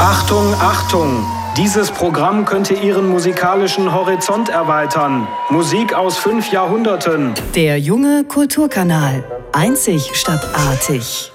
Achtung, Achtung! Dieses Programm könnte Ihren musikalischen Horizont erweitern. Musik aus 5 Jahrhunderten. Der junge Kulturkanal. Einzig statt artig.